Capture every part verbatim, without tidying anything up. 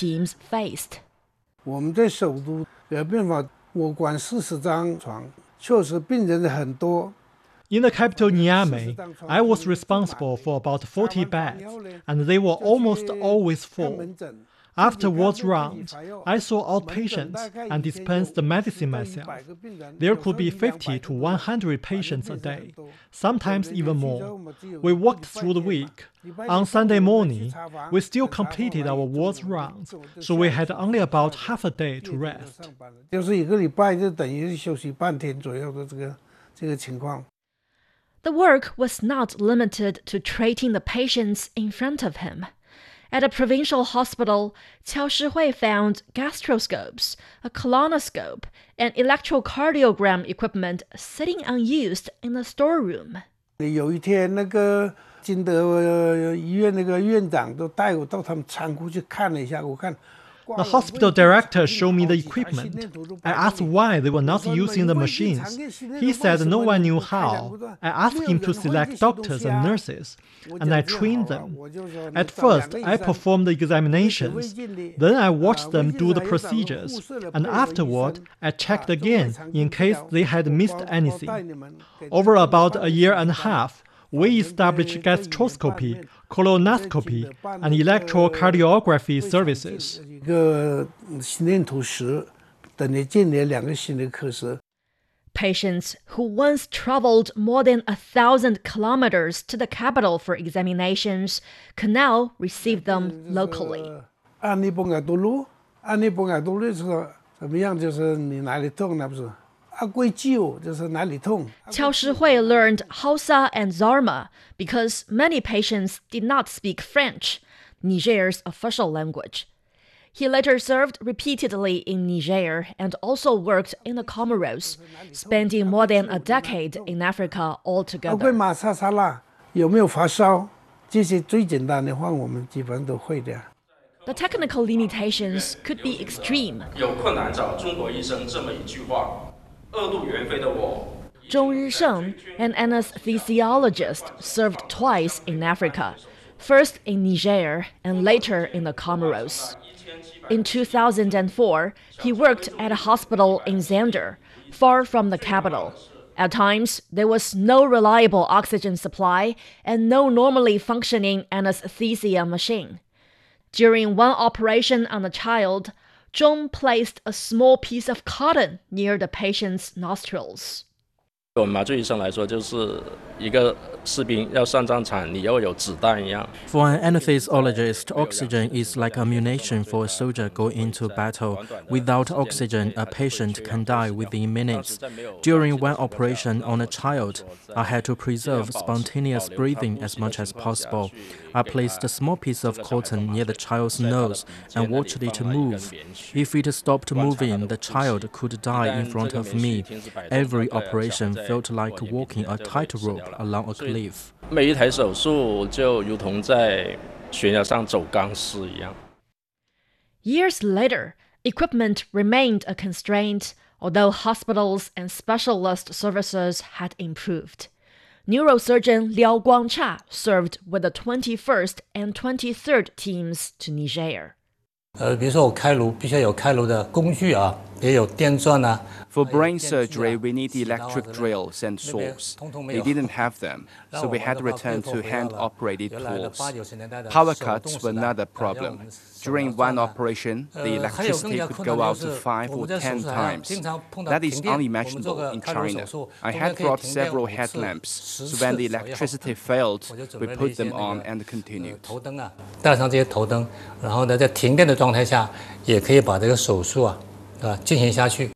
teams faced. 我们在首都没办法，我管四十张床，确实病人很多。 In the capital Niamey, I was responsible for about forty beds, and they were almost always full. After wards rounds, I saw outpatients and dispensed the medicine myself. There could be fifty to one hundred patients a day, sometimes even more. We worked through the week. On Sunday morning, we still completed our wards rounds, so we had only about half a day to rest. 就是一个礼拜就等于休息半天左右的这个这个情况。 The work was not limited to treating the patients in front of him. At a provincial hospital, Qiao Shihui found gastroscopes, a colonoscope, and electrocardiogram equipment sitting unused in the storeroom. 有一天，那个金德医院那个院长都带我到他们仓库去看了一下，我看。 The hospital director showed me the equipment. I asked why they were not using the machines. He said no one knew how. I asked him to select doctors and nurses, and I trained them. At first, I performed the examinations. Then I watched them do the procedures, and afterward, I checked again in case they had missed anything. Over about a year and a half, we established gastroscopy, colonoscopy, and electrocardiography services. Patients who once traveled more than a thousand kilometers to the capital for examinations can now receive them locally. 按你不爱走路，按你不爱走路是怎么样？就是你哪里痛那不是？ Qiao Shihui learned Hausa and Zarma because many patients did not speak French, Niger's official language. He later served repeatedly in Niger and also worked in the Comoros, spending more than a decade in Africa altogether. The technical limitations could be extreme. Zhong Risheng, an anesthesiologist, served twice in Africa, first in Niger and later in the Comoros. In two thousand four, he worked at a hospital in Zander, far from the capital. At times, there was no reliable oxygen supply and no normally functioning anesthesia machine. During one operation on a child, Zhong placed a small piece of cotton near the patient's nostrils. 我们麻醉医生来说，就是一个士兵要上战场，你要有子弹一样。 For an anesthesiologist, oxygen is like ammunition for a soldier going into battle. Without oxygen, a patient can die within minutes. During one operation on a child, I had to preserve spontaneous breathing as much as possible. I placed a small piece of cotton near the child's nose and watched it move. If it stopped moving, the child could die in front of me. Every operation felt like walking a tightrope along a cliff. 每一台手术就如同在悬崖上走钢丝一样。 Years later, equipment remained a constraint, although hospitals and specialist services had improved. Neurosurgeon Liao Guangcha served with the twenty-first and twenty-third teams to Niger. 呃，比如说我开颅必须要有开颅的工具啊，也有电钻啊。 For brain surgery, we need electric drills and saws. They didn't have them, so we had to return to hand-operated tools. Power cuts were another problem. During one operation, the electricity could go out to five or ten times. That is unimaginable in China. I had brought several headlamps, so when the electricity failed, we put them on and continued. 带上这些头灯，然后呢，在停电的状态下，也可以把这个手术啊，啊进行下去。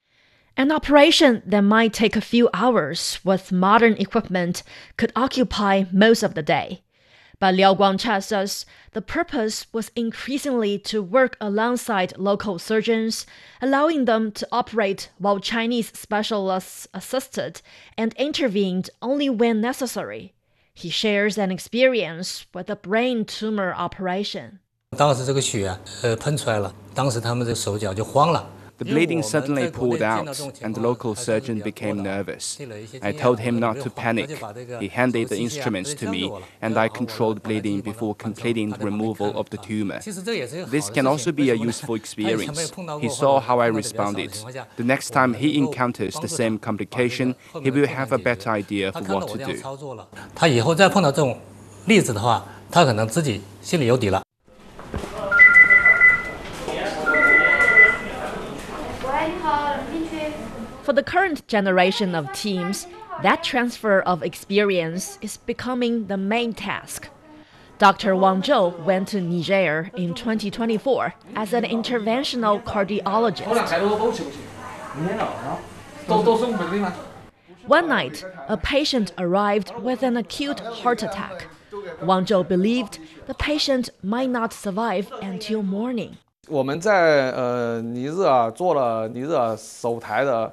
An operation that might take a few hours with modern equipment could occupy most of the day. But Liao Guangcha says the purpose was increasingly to work alongside local surgeons, allowing them to operate while Chinese specialists assisted and intervened only when necessary. He shares an experience with a brain tumor operation. 当时这个血呃喷出来了，当时他们这手脚就慌了。 The bleeding suddenly pulled out, and the local surgeon became nervous. I told him not to panic. He handed the instruments to me, and I controlled bleeding before completing the removal of the tumor. This can also be a useful experience. He saw how I responded. The next time he encounters the same complication, he will have a better idea of what to do. 他以后再碰到这种例子的话，他可能自己心里有底了。 For the current generation of teams, that transfer of experience is becoming the main task. Doctor Wang Zhou went to Niger in twenty twenty-four as an interventional cardiologist. One night, a patient arrived with an acute heart attack. Wang Zhou believed the patient might not survive until morning. 我们在呃尼日尔做了尼日尔首台的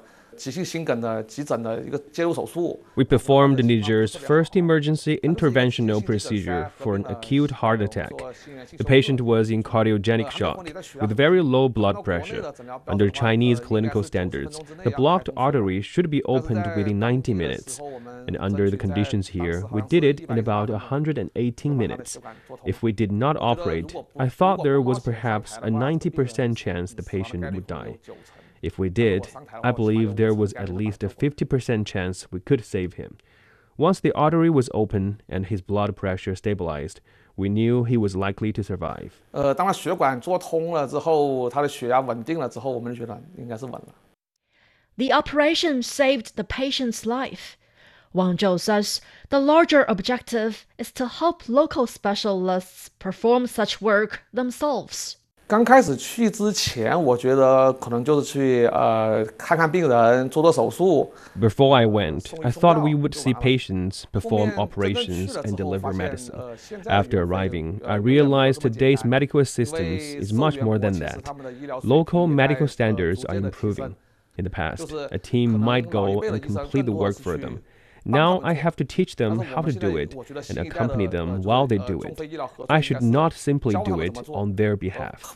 We performed Niger's first emergency interventional procedure for an acute heart attack. The patient was in cardiogenic shock with very low blood pressure. Under Chinese clinical standards, the blocked artery should be opened within ninety minutes. And under the conditions here, we did it in about one hundred eighteen minutes. If we did not operate, I thought there was perhaps a ninety percent chance the patient would die. If we did, I believe there was at least a fifty percent chance we could save him. Once the artery was open and his blood pressure stabilized, we knew he was likely to survive. 呃，当他血管做通了之后，他的血压稳定了之后，我们就觉得应该是稳了。 The operation saved the patient's life. Wang Zhou says the larger objective is to help local specialists perform such work themselves. 刚开始去之前，我觉得可能就是去呃看看病人，做做手术。 Before I went, I thought we would see patients, perform operations, and deliver medicine. After arriving, I realized today's medical assistance is much more than that. Local medical standards are improving. In the past, a team might go and complete the work for them. Now I have to teach them how to do it and accompany them while they do it. I should not simply do it on their behalf.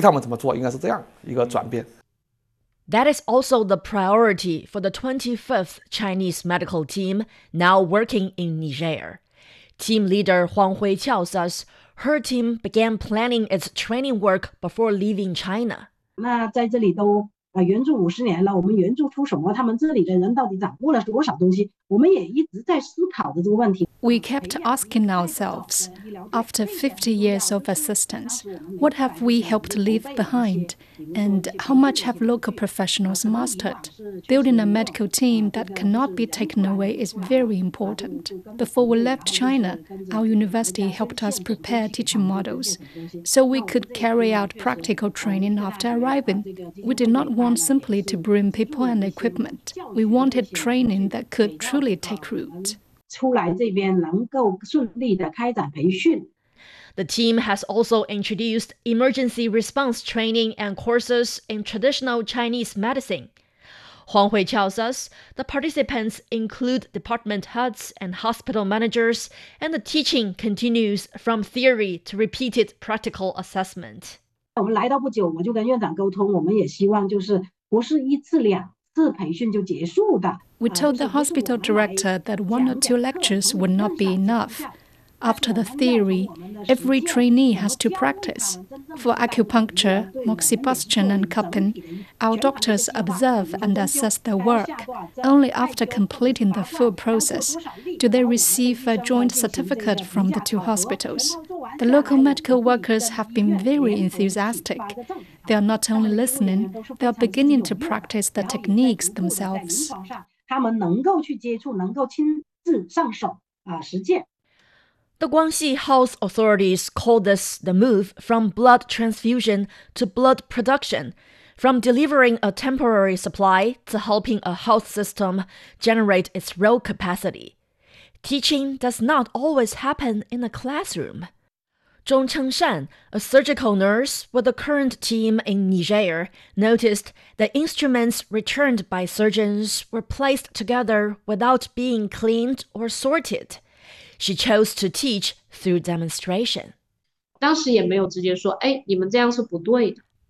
That is also the priority for the twenty-fifth Chinese medical team now working in Niger. Team leader Huang Huiqiao says her team began planning its training work before leaving China. 那在这里都 啊，援助五十年了，我们援助出什么？他们这里的人到底掌握了多少东西？我们也一直在思考的这个问题。 We kept asking ourselves, after fifty years of assistance, what have we helped leave behind, and how much have local professionals mastered? Building a medical team that cannot be taken away is very important. Before we left China, our university helped us prepare teaching models, so we could carry out practical training after arriving. We did not want simply to bring people and equipment. We wanted training that could truly take root. 出来这边能够顺利的开展培训。 The team has also introduced emergency response training and courses in traditional Chinese medicine. Huang Huiqiao says the participants include department heads and hospital managers, and the teaching continues from theory to repeated practical assessment. 我们来到不久，我就跟院长沟通，我们也希望就是不是一次两次培训就结束的。 We told the hospital director that one or two lectures would not be enough. After the theory, every trainee has to practice. For acupuncture, moxibustion, and cupping, our doctors observe and assess their work. Only after completing the full process do they receive a joint certificate from the two hospitals. The local medical workers have been very enthusiastic. They are not only listening, they are beginning to practice the techniques themselves. 他们能够去接触，能够亲自上手啊，实践。 The Guangxi health authorities call this the move from blood transfusion to blood production, from delivering a temporary supply to helping a health system generate its real capacity. Teaching does not always happen in a classroom. Zhong Chengshan, a surgical nurse with the current team in Niger, noticed that instruments returned by surgeons were placed together without being cleaned or sorted. She chose to teach through demonstration. 当时也没有直接说，哎，你们这样是不对的。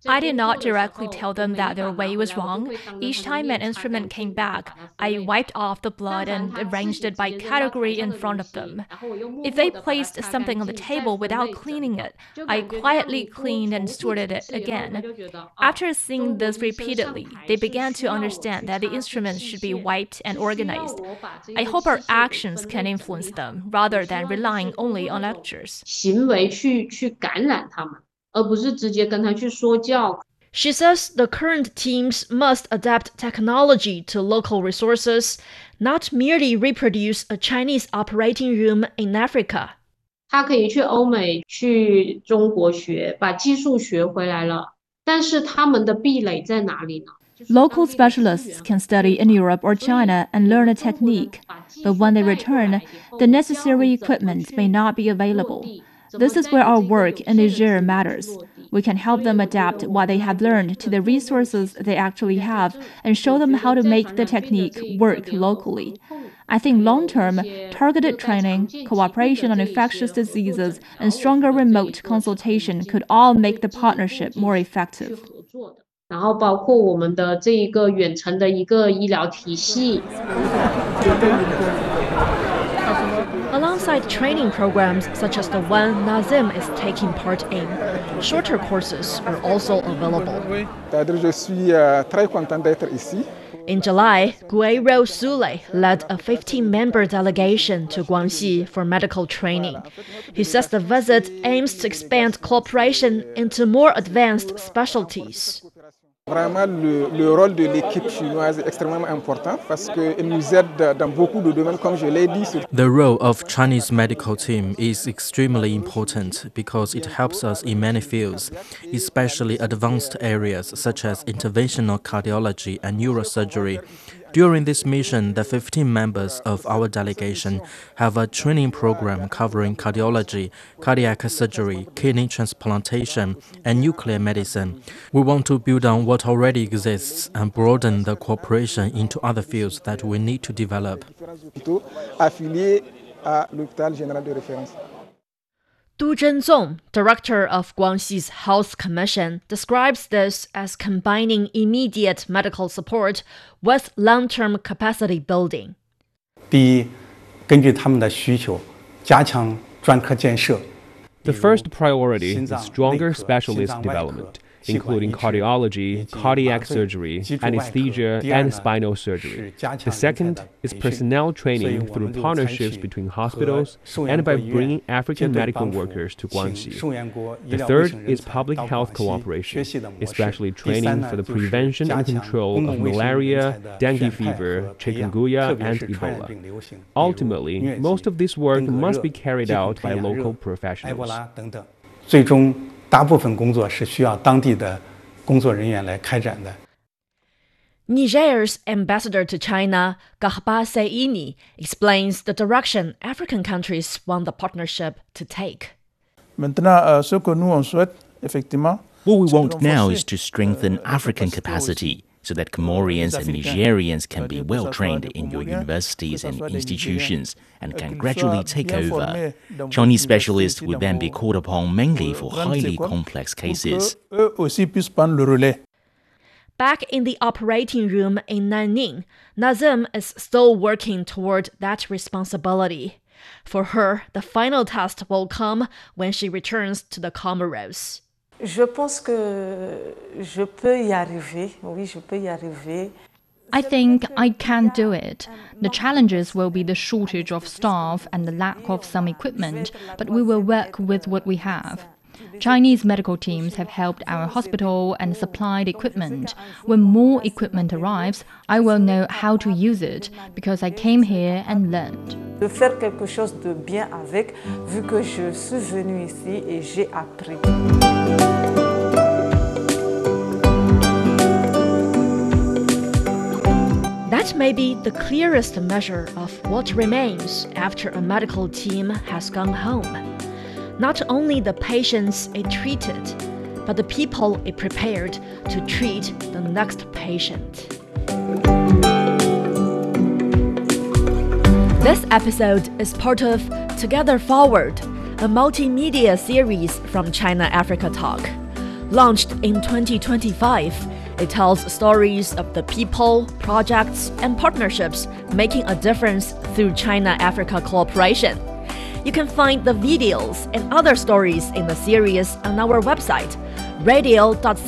I did not directly tell them that their way was wrong. Each time an instrument came back, I wiped off the blood and arranged it by category in front of them. If they placed something on the table without cleaning it, I quietly cleaned and sorted it again. After seeing this repeatedly, they began to understand that the instruments should be wiped and organized. I hope our actions can influence them rather than relying only on lectures. She says the current teams must adapt technology to local resources, not merely reproduce a Chinese operating room in Africa. 他可以去欧美、去中国学，把技术学回来了，但是他们的壁垒在哪里呢？ Local specialists can study in Europe or China and learn a technique, but when they return, the necessary equipment may not be available. This is where our work in Niger matters. We can help them adapt what they have learned to the resources they actually have and show them how to make the technique work locally. I think long-term, targeted training, cooperation on infectious diseases, and stronger remote consultation could all make the partnership more effective. 然后包括我们的这一个远程的一个医疗体系。 Alongside training programs such as the one Nazim is taking part in, shorter courses are also available. Je suis très content d'être ici. In July, Guiro Sule led a fifteen-member delegation to Guangxi for medical training. He says the visit aims to expand cooperation into more advanced specialties. Vraiment, le, le rôle de l'équipe chinoise est extrêmement important parce qu'il nous aide dans beaucoup de domaines, comme je l'ai dit. The role of Chinese medical team is extremely important because it helps us in many fields, especially advanced areas such as interventional cardiology and neurosurgery. During this mission, the fifteen members of our delegation have a training program covering cardiology, cardiac surgery, kidney transplantation, and nuclear medicine. We want to build on what already exists and broaden the cooperation into other fields that we need to develop. Affilié à l'hôpital général de référence. Du Zhenzong, director of Guangxi's Health Commission, describes this as combining immediate medical support with long-term capacity building. 第一，根据他们的需求，加强专科建设。 The first priority is stronger specialist development, including cardiology, cardiac surgery, anesthesia, and spinal surgery. The second is personnel training through partnerships between hospitals and by bringing African medical workers to Guangxi. The third is public health cooperation, especially training for the prevention and control of malaria, dengue fever, chikungunya, and Ebola. Ultimately, most of this work must be carried out by local professionals. 最终 大部分工作是需要当地的工作人员来开展的。 Niger's ambassador to China, Garba Seini, explains the direction African countries want the partnership to take. What we want now is to strengthen African capacity so that Comorians and Nigerians can be well trained in your universities and institutions and can gradually take over. Chinese specialists will then be called upon mainly for highly complex cases. Back in the operating room in Nanning, Nazim is still working toward that responsibility. For her, the final test will come when she returns to the Comoros. Je pense que je peux y arriver. Oui, je peux y arriver. I think I can do it. The challenges will be the shortage of staff and the lack of some equipment, but we will work with what we have. Chinese medical teams have helped our hospital and supplied equipment. When more equipment arrives, I will know how to use it because I came here and learned. De faire quelque chose de bien avec, vu que je suis venue ici et j'ai appris. That may be the clearest measure of what remains after a medical team has gone home. Not only the patients it treated, but the people it prepared to treat the next patient. This episode is part of Together Forward, a multimedia series from China Africa Talk. Launched in twenty twenty-five, it tells stories of the people, projects, and partnerships making a difference through China-Africa cooperation. You can find the videos and other stories in the series on our website, radio dot